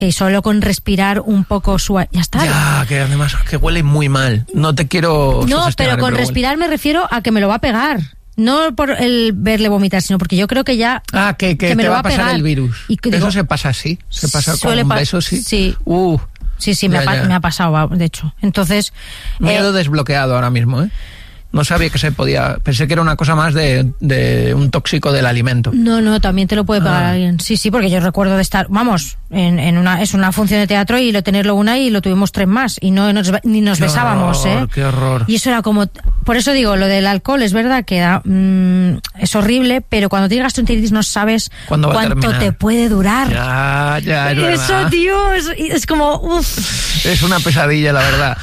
Y solo con respirar un poco ya está. Ya, que además que huele muy mal. No te quiero... No, pero con respirar me refiero a que me lo va a pegar. No por el verle vomitar, sino porque yo creo que ya... que me te lo va a pasar pegar. el virus. Y digo, eso se pasa así. Se pasa con un beso, sí. Sí. Sí, me ha pasado, de hecho. Entonces... Miedo desbloqueado ahora mismo, ¿eh? No sabía que se podía... Pensé que era una cosa más de un tóxico del alimento. No, también te lo puede pegar alguien. Sí, porque yo recuerdo de estar... Vamos, es una función de teatro y tenerlo una y lo tuvimos 3 más. Y ni nos besábamos, ¿eh? ¡Qué horror! Y eso era como... Por eso digo, lo del alcohol es verdad que es horrible, pero cuando tienes gastroenteritis no sabes cuánto te puede durar. Ya, es verdad. Eso, tío, es como... Uf. Es una pesadilla, la verdad.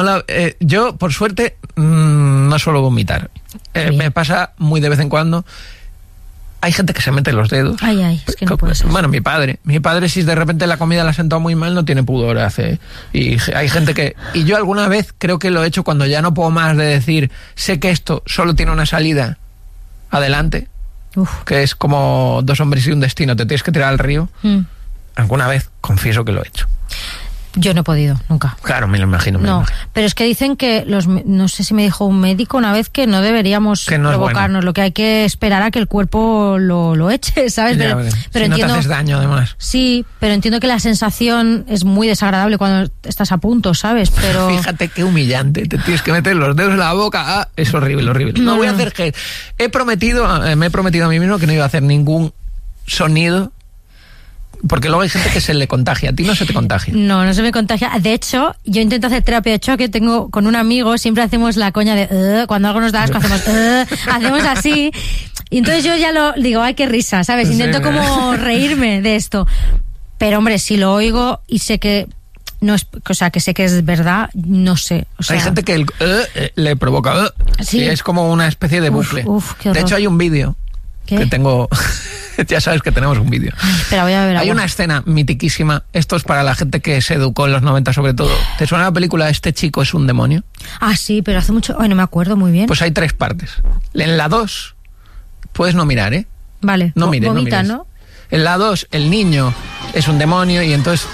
Yo, por suerte, no suelo vomitar. Me pasa muy de vez en cuando. Hay gente que se mete los dedos. Es que no puede ser. Bueno, mi padre, si de repente la comida la ha sentado muy mal, no tiene pudor, y hay gente que... Y yo alguna vez creo que lo he hecho cuando ya no puedo más de decir, sé que esto solo tiene una salida adelante, que es como 2 hombres y un destino, te tienes que tirar al río. Alguna vez confieso que lo he hecho. Yo no he podido, nunca. Claro, me lo imagino. Pero es que dicen que no sé si me dijo un médico una vez que no deberíamos provocarnos, lo que hay que esperar a que el cuerpo lo eche, ¿sabes? Pero si no te haces daño, además. Sí, pero entiendo que la sensación es muy desagradable cuando estás a punto, ¿sabes? Pero fíjate qué humillante, te tienes que meter los dedos en la boca. Es horrible. No voy a hacer que... me he prometido a mí mismo que no iba a hacer ningún sonido. Porque luego hay gente que se le contagia. ¿A ti no se te contagia? No se me contagia. De hecho, yo intento hacer terapia de choque. Tengo con un amigo, siempre hacemos la coña de cuando algo nos da asco, hacemos así. Y entonces yo ya lo digo, ay, qué risa, ¿sabes? Intento como reírme de esto. Pero hombre, si lo oigo y sé que no es, o sea, que sé que es verdad, no sé. O sea, hay gente que le provoca sí. Y es como una especie de bucle. De hecho, hay un vídeo que tengo... Ya sabes que tenemos un vídeo. Espera, voy a ver. Hay una escena mitiquísima. Esto es para la gente que se educó en los 90 sobre todo. ¿Te suena la película Este chico es un demonio? Sí, pero hace mucho... no me acuerdo muy bien. Pues hay 3 partes. En la 2 puedes no mirar, ¿eh? Vale. No mires, vomita, ¿no? En la 2 el niño es un demonio y entonces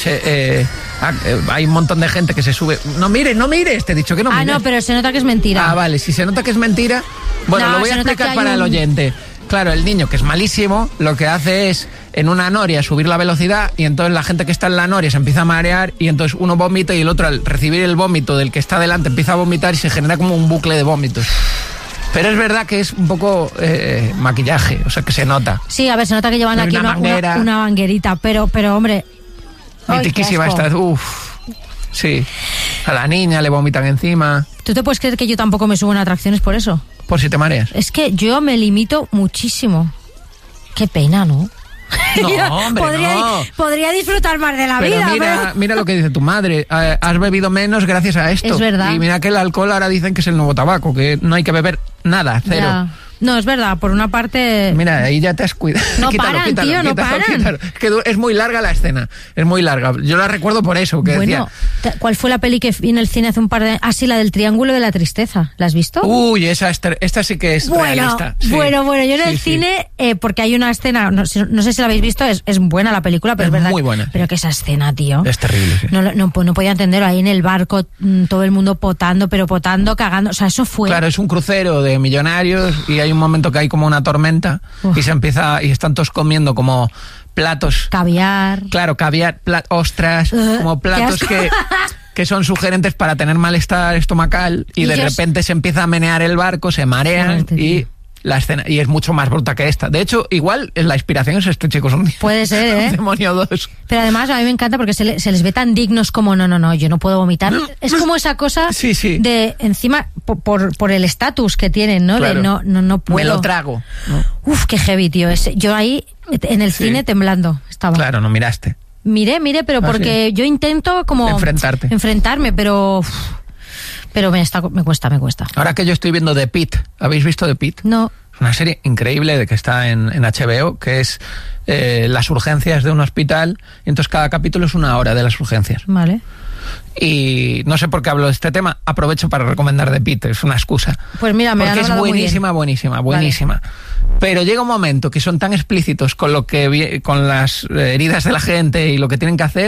hay un montón de gente que se sube. No mires, te he dicho que no mires. No, pero se nota que es mentira. Vale, si se nota que es mentira... Bueno, lo voy a explicar para el oyente. Claro, el niño, que es malísimo, lo que hace es en una noria subir la velocidad y entonces la gente que está en la noria se empieza a marear y entonces uno vomita y el otro al recibir el vómito del que está delante empieza a vomitar y se genera como un bucle de vómitos. Pero es verdad que es un poco maquillaje, o sea que se nota. Sí, a ver, se nota que llevan aquí una manguerita, pero hombre... Mitiquísima esta, sí. A la niña le vomitan encima. ¿Tú te puedes creer que yo tampoco me subo en atracciones por eso? Por si te mareas. Es que yo me limito muchísimo. Qué pena, ¿no? No, hombre, podría disfrutar más de la vida. Mira lo que dice tu madre. Has bebido menos gracias a esto. Es verdad. Y mira que el alcohol ahora dicen que es el nuevo tabaco, que no hay que beber nada, 0. Ya. No, es verdad, por una parte... Mira, ahí ya te has cuidado. No paran, tío, no paran. Que es muy larga la escena, es muy larga. Yo la recuerdo por eso, que decía... ¿Cuál fue la peli que vi en el cine hace un par de... sí, la del Triángulo de la Tristeza, ¿la has visto? Uy, esta sí que es realista. Sí. Bueno, yo en el cine, porque hay una escena, no sé si la habéis visto, es buena la película, pero es verdad. Muy buena. Pero que esa escena, tío... Es terrible, sí. No podía entenderlo, ahí en el barco, todo el mundo potando, cagando, o sea, eso fue... Claro, es un crucero de millonarios y hay un momento que hay como una tormenta y están todos comiendo como platos. Caviar. Claro, caviar, ostras, como platos que son sugerentes para tener malestar estomacal y de repente se empieza a menear el barco, se marean y la escena, y es mucho más bruta que esta. De hecho, igual la inspiración es Este chico es un puede ser, un demonio 2. Pero además a mí me encanta porque se les ve tan dignos como no, yo no puedo vomitar. Es como esa cosa de encima por el estatus que tienen, ¿no? Claro. De no puedo. Me lo trago. Uf, qué heavy, tío. Yo ahí en el cine temblando estaba. Claro, no miraste. Miré, pero porque yo intento como enfrentarme, Pero me cuesta. Ahora que yo estoy viendo The Pitt, ¿habéis visto The Pitt? No. Es una serie increíble que está en HBO, que es las urgencias de un hospital, y entonces cada capítulo es 1 hora de las urgencias. Vale. Y no sé por qué hablo de este tema, aprovecho para recomendar The Pitt, es una excusa. Pues mira, porque es buenísima. Vale. Pero llega un momento que son tan explícitos con las heridas de la gente y lo que tienen que hacer,